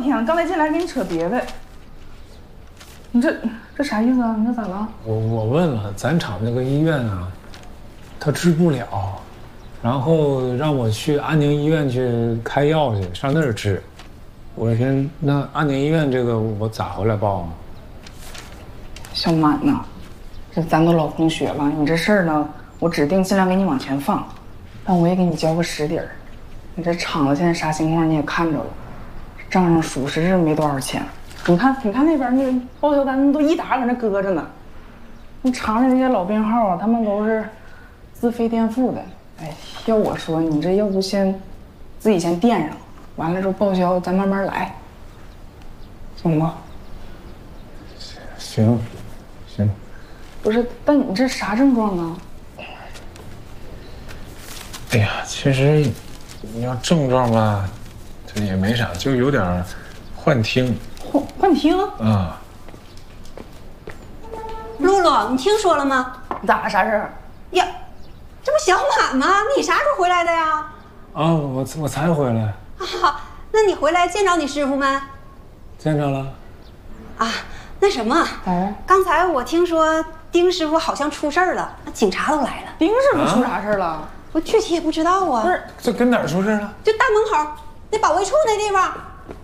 天，刚才进来跟你扯别的。你这啥意思啊？你这咋了？ 我问了，咱厂那个医院啊，他治不了，然后让我去安宁医院去开药去，上那儿治。我说那安宁医院这个我咋回来报啊？ 小满呐，这咱都老同学了，你这事儿呢，我指定尽量给你往前放，但我也给你交个实底儿。你这厂子现在啥情况你也看着了，账上属实是没多少钱。你看那边那个报销单都一沓搁那搁着呢。你厂里那些老病号啊，他们都是自费垫付的。哎，要我说，你这要不自己先垫上，完了之后报销咱慢慢来，行吗？ 行。 不是，但你这啥症状啊？ 哎呀，其实你要症状吧，这也没啥，就有点幻听。 幻听？ 啊。 露露，你听说了吗？ 咋啥事儿？ 呀，这不小满吗？你啥时候回来的呀？ 啊，我才回来。 啊，那你回来见着你师傅没？ 见着了。 啊，那什么，刚才我听说丁师傅好像出事儿了，警察都来了。 丁师傅出啥事儿了？ 我具体也不知道啊。 不是， 这跟哪儿出事了？ 就大门口那保卫处那地方。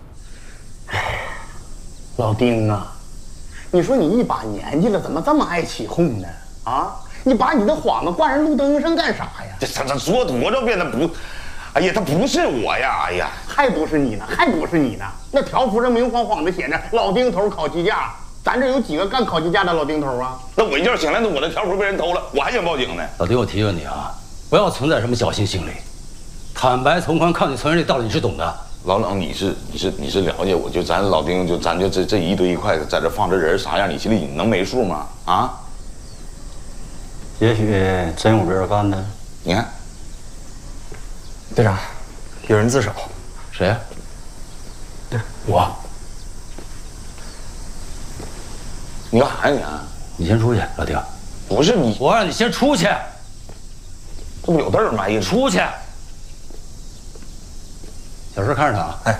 老丁啊，你说你一把年纪了，怎么这么爱起哄呢？啊，你把你的幌子挂人路灯上干啥呀？ 这说多少遍他不，哎呀，他不是我呀！哎呀， 还不是你呢，还不是你呢？那条幅上明晃晃的写着老丁头烤鸡架，咱这有几个干烤鸡架的老丁头啊？ 那我一觉醒来，那我的条幅被人偷了，我还想报警呢。 老丁，我提醒你啊，不要存在什么侥幸心理，坦白从宽，抗拒从严，这道理你是懂的。 老冷，你是了解我，就咱老丁，咱就这一堆一块在这放着人啥样，你心里你能没数吗？啊？ 也许真有这人干的。 你看， 队长，有人自首。 谁呀？ 对， 我。 你干啥呀你啊？ 你先出去，老丁。 不是你， 我让你先出去。 这不有地儿吗？哎， 出去。小事看着他啊！ 哎，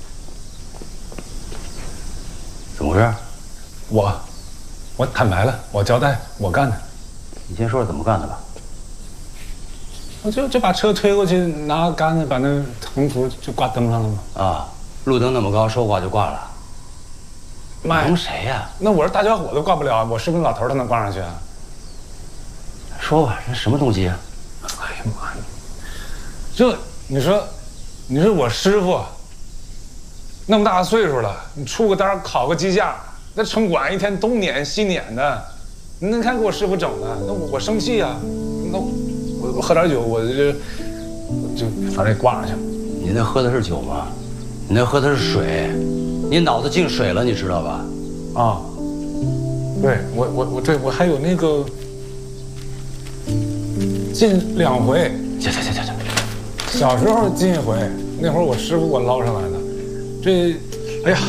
怎么回事？ 我坦白了，我交代，我干的。 你先说说怎么干的吧。 我就把车推过去，拿杆子把那横幅就挂灯上了吗？ 啊，路灯那么高，说挂就挂了。 妈， 蒙谁呀？ 那我是大小伙都挂不了，我是不是老头他能挂上去啊？ 说吧，这什么东西啊？ 哎呀妈呀！这你说我师傅那么大岁数了，你出个单烤个鸡架，那城管一天东撵西撵的，你看给我师傅整的，那我生气啊！那我喝点酒，我就反正挂上去了。 你那喝的是酒吗？你那喝的是水，你脑子进水了，你知道吧？ 啊，对我还有那个进2回。 行， 小时候进1回，那会儿我师傅给我捞上来的。哎呀，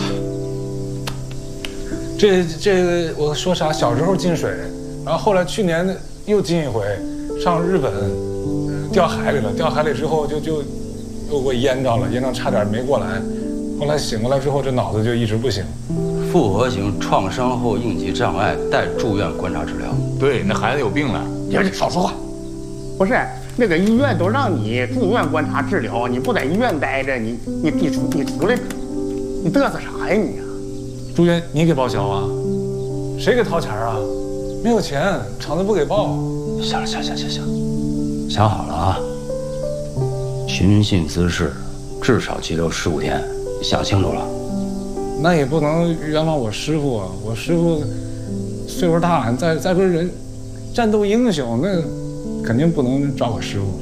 这我说啥？小时候进水，然后后来去年又进1回，上日本掉海里了。掉海里之后又给我淹着了，淹着差点没过来。后来醒过来之后，这脑子就一直不行。 复合型创伤后应激障碍待住院观察治疗。 对，那孩子有病了。 你少说话。不是，那个医院都让你住院观察治疗，你不在医院待着，你出来，你嘚瑟啥呀你啊？ 住院你给报销啊？谁给掏钱啊？没有钱，厂子不给报。 行，想好了啊。寻衅滋事，至少拘留15天，想清楚了。 那也不能冤枉我师傅啊！我师傅岁数大，再说人战斗英雄，那肯定不能找我师傅。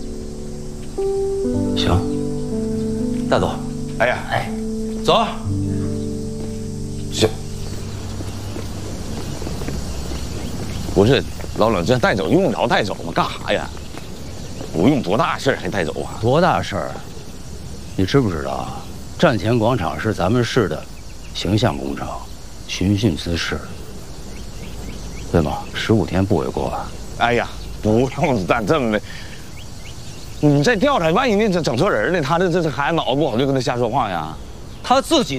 行，带走。 哎呀， 走。 行。不是老冷，这带走用得着带走吗？干啥呀？不用多大事还带走啊？ 多大事儿？你知不知道？站前广场是咱们市的形象工程，寻衅滋事，对吗？15天不为过吧？ 哎呀，不用干这么的，你再调查，万一那整错人了，他这孩子脑子不好，就跟他瞎说话呀。 他自己